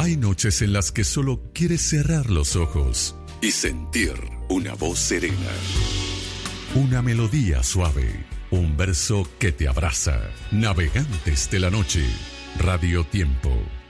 Hay noches en las que solo quieres cerrar los ojos y sentir una voz serena, una melodía suave, un verso que te abraza. Navegantes de la noche, Radio Tiempo.